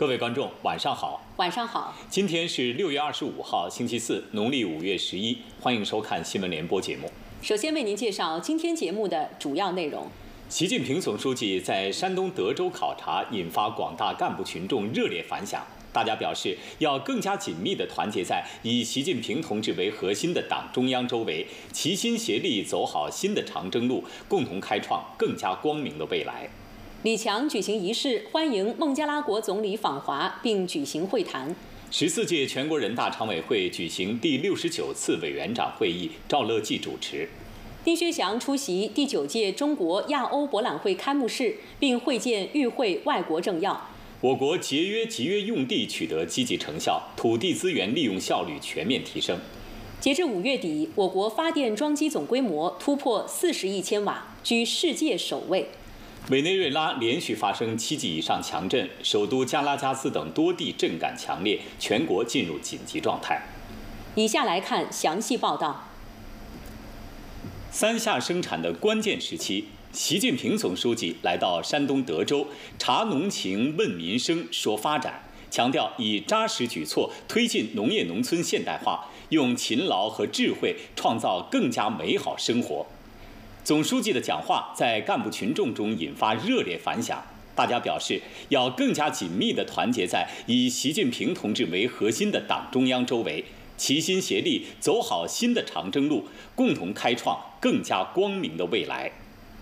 各位观众，晚上好。 晚上好。 今天是6月25号，星期四，农历5月11。欢迎收看新闻联播节目。 首先为您介绍今天节目的主要内容。 习近平总书记在山东德州考察，引发广大干部群众热烈反响。大家表示要更加紧密地团结在以习近平同志为核心的党中央周围，齐心协力走好新的长征路，共同开创更加光明的未来。 李强举行仪式，欢迎孟加拉国总理访华，并举行会谈。 14届全国人大常委会举行第69次委员长会议，赵乐际主持。 丁薛祥出席第9届中国亚欧博览会开幕式，并会见与会外国政要。 我国节约集约用地取得积极成效，土地资源利用效率全面提升。 截至5月底，我国发电装机总规模突破40亿千瓦，居世界首位。 委内瑞拉连续发生7级以上强震，首都加拉加斯等多地震感强烈，全国进入紧急状态。 以下来看详细报道。 3下生产的关键时期，习近平总书记来到山东德州，察农情、问民生、说发展，强调以扎实举措推进农业农村现代化，用勤劳和智慧创造更加美好生活。总书记的讲话在干部群众中引发热烈反响，大家表示要更加紧密地团结在以习近平同志为核心的党中央周围，齐心协力走好新的长征路，共同开创更加光明的未来。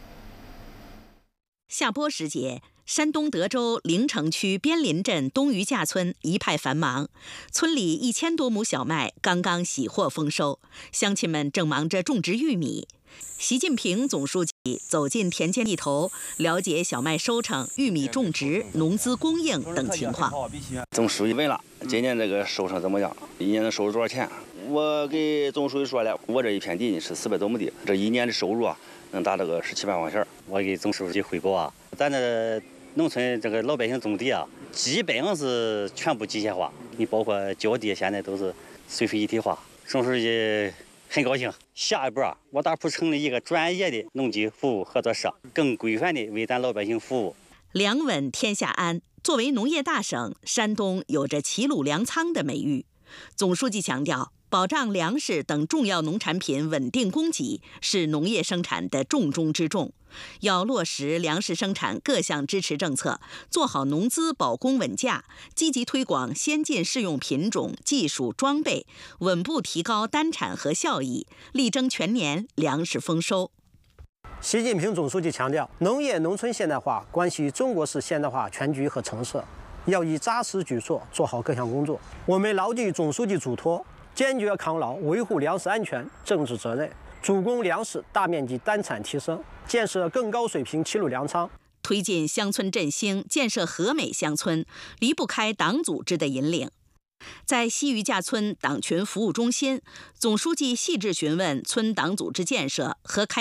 下播时节，山东德州临城区边林镇东余架村一派繁忙，村里1000多亩小麦刚刚喜获丰收，乡亲们正忙着种植玉米。习近平总书记走进田间地头，了解小麦收成、玉米种植、农资供应等情况。 总书记问了，今年这个收成怎么样？一年能收入多少钱？我给总书记说了，我这一片地是400多亩地，这一年的收入能达到个17、18万钱。 我给总书记汇报咱这农村这个老百姓种地基本上是全部机械化，你包括浇地现在都是水水一体化。总书记很高兴，下一步我打算成立一个专业的农机服务合作社，更规范地为咱老百姓服务。 粮稳天下安，作为农业大省，山东有着齐鲁粮仓的美誉。总书记强调，保障粮食等重要农产品稳定供给是农业生产的重中之重，要落实粮食生产各项支持政策，做好农资保供稳价，积极推广先进适用品种、技术、装备，稳步提高单产和效益，力争全年粮食丰收。 习近平总书记强调，农业农村现代化关系于中国式现代化全局和成色，要以扎实举措做好各项工作。我们牢记总书记嘱托，坚决抗牢维护粮食安全政治责任，主攻粮食大面积单产提升，建设更高水平齐鲁粮仓， 推进乡村振兴，建设和美乡村，离不开党组织的引领。在西余架村党群服务中心，总书记细致询问村党组织建设和开